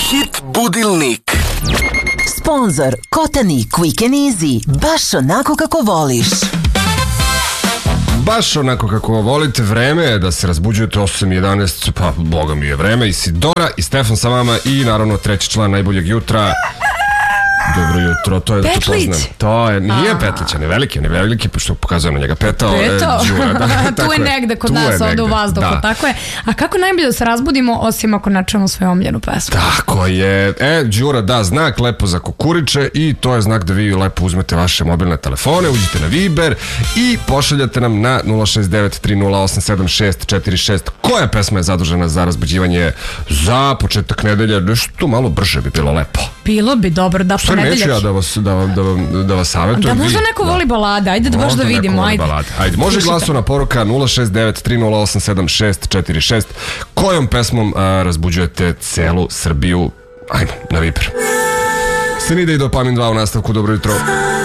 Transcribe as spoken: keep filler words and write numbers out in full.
Hit budilnik. Sponzor Kotani Quick and Easy. Baš onako kako voliš. Baš onako kako volite, vreme je da se razbuđujete osam i jedanaest, pa boga mi je vreme. Isidora i Stefan sa vama i naravno treći član najboljeg jutra. Dobro jutro, to je Petlić. da to poznam. To je, nije Petlić, ne veliki, ne veliki, što pokazuje na njega petao. Petao? E, Đura, da, tu je negde kod nas, ovde u vazduhu, da. Tako je. A kako najbolje da se razbudimo, osim ako načemo svoju omiljenu pesmu? Tako je. E, Đura da znak lepo za kukuriče i to je znak da vi lepo uzmete vaše mobilne telefone, uđite na Viber i pošaljate nam na nula šest devet tri nula osam sedam šest četiri šest koja pesma je zadužena za razbuđivanje za početak nedelje. Nešto malo brže bi bilo lepo. Bilo bi dobro da Šta neću ja da vas, da, da, da vas savjetujem. Da možda neko da. voli balade, ajde da baš da vidimo. Ajde. Ajde, može glasovna poruka nula šest devet tri nula osam sedam šest četiri šest kojom pesmom a, razbuđujete celu Srbiju. Ajmo, na Viber. Senida i Dopamin dva u nastavku, dobro jutro.